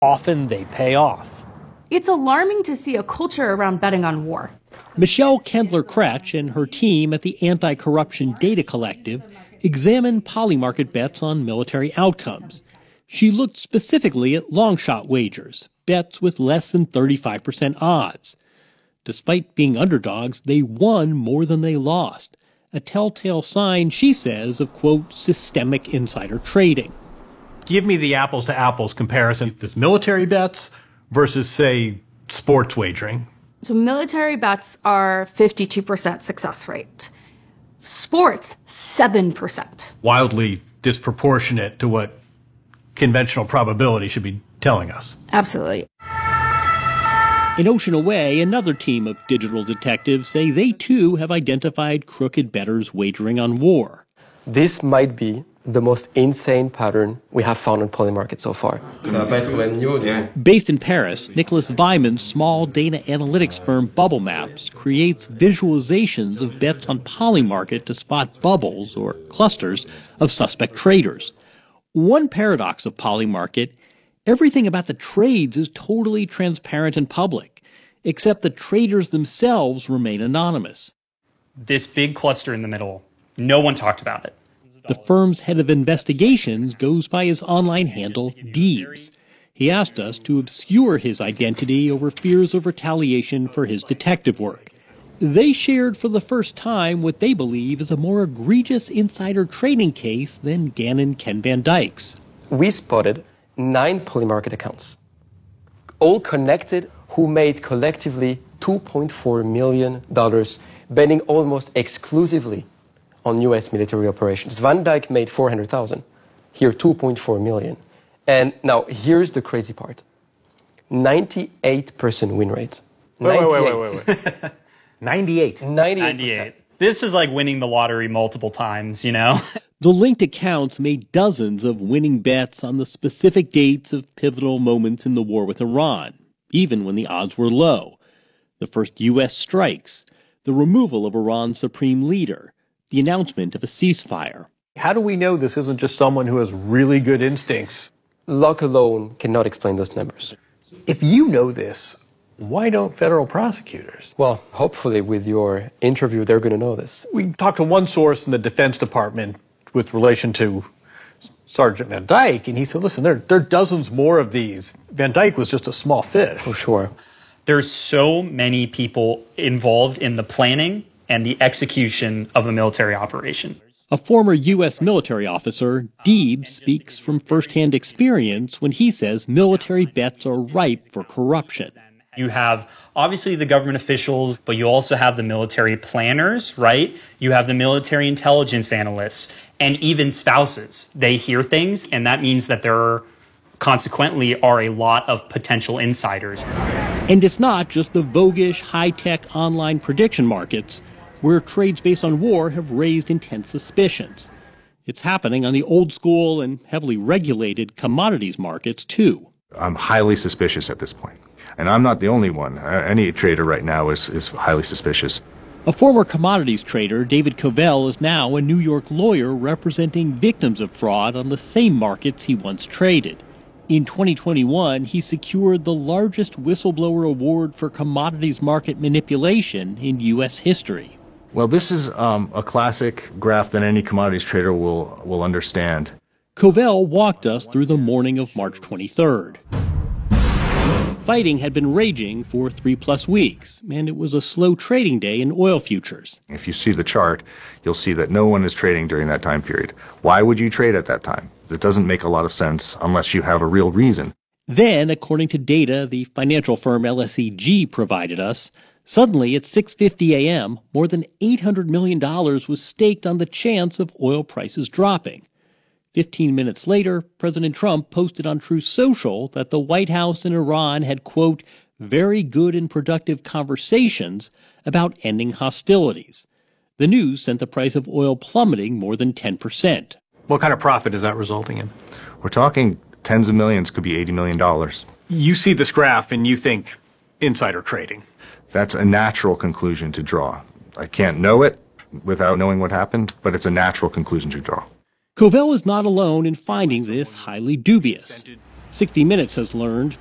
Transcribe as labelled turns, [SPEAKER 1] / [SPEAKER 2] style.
[SPEAKER 1] Often they pay off.
[SPEAKER 2] It's alarming to see a culture around betting on war.
[SPEAKER 1] Michelle Kendler-Kretsch and her team at the Anti-Corruption Data Collective examined Polymarket bets on military outcomes. She looked specifically at long-shot wagers, bets with less than 35% odds. Despite being underdogs, they won more than they lost, a telltale sign, she says, of, quote, systemic insider trading.
[SPEAKER 3] Give me the apples-to-apples comparison. This military bets versus, say, sports wagering.
[SPEAKER 2] So military bets are 52% success rate. Sports, 7%.
[SPEAKER 3] Wildly disproportionate to what conventional probability should be telling us.
[SPEAKER 2] Absolutely.
[SPEAKER 1] In Ocean Away, another team of digital detectives say they too have identified crooked bettors wagering on war.
[SPEAKER 4] This might be the most insane pattern we have found on Polymarket so far.
[SPEAKER 1] Based in Paris, Nicholas Vyman's small data analytics firm Bubble Maps creates visualizations of bets on Polymarket to spot bubbles or clusters of suspect traders. One paradox of Polymarket: everything about the trades is totally transparent and public, except the traders themselves remain anonymous.
[SPEAKER 5] This big cluster in the middle, no one talked about it.
[SPEAKER 1] The firm's head of investigations goes by his online handle, Deebs. He asked us to obscure his identity over fears of retaliation for his detective work. They shared for the first time what they believe is a more egregious insider trading case than Gannon Ken Van Dyke's.
[SPEAKER 4] We spotted 9 Polymarket accounts, all connected, who made collectively $2.4 million, betting almost exclusively on U.S. military operations. Van Dyke made $400,000. Here, $2.4 million. And now, here's the crazy part. 98% win rate.
[SPEAKER 3] Wait. 98.
[SPEAKER 5] 98. This is like winning the lottery multiple times, you know?
[SPEAKER 1] The linked accounts made dozens of winning bets on the specific dates of pivotal moments in the war with Iran, even when the odds were low. The first U.S. strikes, the removal of Iran's supreme leader, the announcement of a ceasefire.
[SPEAKER 3] How do we know this isn't just someone who has really good instincts?
[SPEAKER 4] Luck alone cannot explain those numbers.
[SPEAKER 3] If you know this, why don't federal prosecutors?
[SPEAKER 4] Well, hopefully with your interview, they're going to know this.
[SPEAKER 3] We talked to one source in the Defense Department with relation to Sergeant Van Dyke, and he said, listen, there are dozens more of these. Van Dyke was just a small fish.
[SPEAKER 4] For sure.
[SPEAKER 5] There's so many people involved in the planning and the execution of a military operation.
[SPEAKER 1] A former U.S. military officer, Deebs, speaks from firsthand experience when he says military bets are ripe for corruption.
[SPEAKER 5] You have, obviously, the government officials, but you also have the military planners, right? You have the military intelligence analysts, and even spouses. They hear things, and that means that there consequently are a lot of potential insiders.
[SPEAKER 1] And it's not just the voguish, high-tech online prediction markets where trades based on war have raised intense suspicions. It's happening on the old-school and heavily regulated commodities markets, too.
[SPEAKER 6] I'm highly suspicious at this point. And I'm not the only one. Any trader right now is highly suspicious.
[SPEAKER 1] A former commodities trader, David Covell, is now a New York lawyer representing victims of fraud on the same markets he once traded. In 2021, he secured the largest whistleblower award for commodities market manipulation in U.S. history.
[SPEAKER 6] Well, this is a classic graph that any commodities trader will understand.
[SPEAKER 1] Covell walked us through the morning of March 23rd. Fighting had been raging for 3+ weeks, and it was a slow trading day in oil futures.
[SPEAKER 6] If you see the chart, you'll see that no one is trading during that time period. Why would you trade at that time? It doesn't make a lot of sense unless you have a real reason.
[SPEAKER 1] Then, according to data the financial firm LSEG provided us, suddenly at 6:50 a.m., more than $800 million was staked on the chance of oil prices dropping. 15 minutes later, President Trump posted on Truth Social that the White House and Iran had, quote, very good and productive conversations about ending hostilities. The news sent the price of oil plummeting more than 10%.
[SPEAKER 3] What kind of profit is that resulting in?
[SPEAKER 6] We're talking tens of millions, could be $80 million.
[SPEAKER 3] You see this graph and you think insider trading.
[SPEAKER 6] That's a natural conclusion to draw. I can't know it without knowing what happened, but it's a natural conclusion to draw.
[SPEAKER 1] Covell is not alone in finding this highly dubious. 60 Minutes has learned